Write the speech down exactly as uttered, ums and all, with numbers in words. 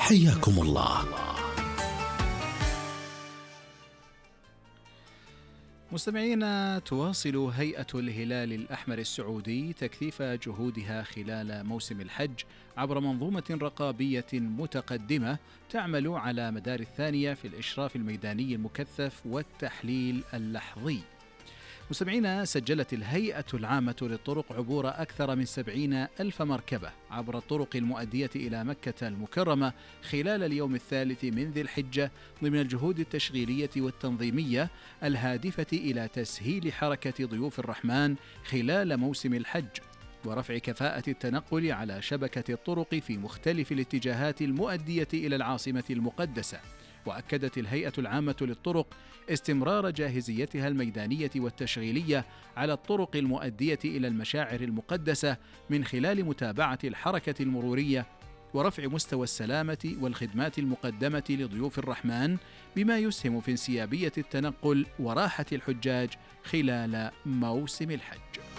حياكم الله. مستمعينا، تواصل هيئة الهلال الأحمر السعودي تكثيف جهودها خلال موسم الحج عبر منظومة رقابية متقدمة تعمل على مدار الثانية في الإشراف الميداني المكثف والتحليل اللحظي. مستمعينا، سجلت الهيئة العامة للطرق عبور أكثر من سبعين ألف مركبة عبر الطرق المؤدية إلى مكة المكرمة خلال اليوم الثالث من ذي الحجة ضمن الجهود التشغيلية والتنظيمية الهادفة إلى تسهيل حركة ضيوف الرحمن خلال موسم الحج ورفع كفاءة التنقل على شبكة الطرق في مختلف الاتجاهات المؤدية إلى العاصمة المقدسة. وأكدت الهيئة العامة للطرق استمرار جاهزيتها الميدانية والتشغيلية على الطرق المؤدية إلى المشاعر المقدسة من خلال متابعة الحركة المرورية ورفع مستوى السلامة والخدمات المقدمة لضيوف الرحمن، بما يسهم في انسيابية التنقل وراحة الحجاج خلال موسم الحج.